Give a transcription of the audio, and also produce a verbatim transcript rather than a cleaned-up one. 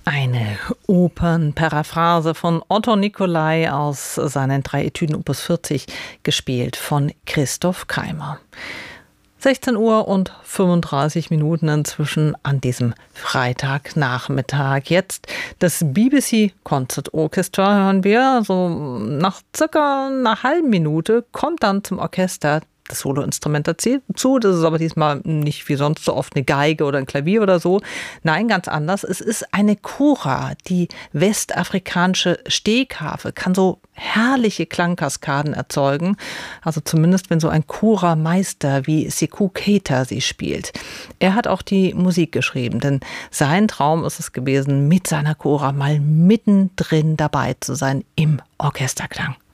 Eine Opernparaphrase von Otto Nicolai aus seinen drei Etüden Opus vierzig, gespielt von Christoph Keimer. sechzehn Uhr und fünfunddreißig Minuten inzwischen an diesem Freitagnachmittag. Jetzt das B B C Concert Orchestra hören wir. So nach circa einer halben Minute kommt dann zum Orchester das Soloinstrument dazu. Das ist aber diesmal nicht wie sonst so oft eine Geige oder ein Klavier oder so. Nein, ganz anders. Es ist eine Kora, die westafrikanische Stehkarfe, kann so herrliche Klangkaskaden erzeugen. Also zumindest, wenn so ein Kora-Meister wie Sekou Keita sie spielt. Er hat auch die Musik geschrieben, denn sein Traum ist es gewesen, mit seiner Kora mal mittendrin dabei zu sein im Orchesterklang.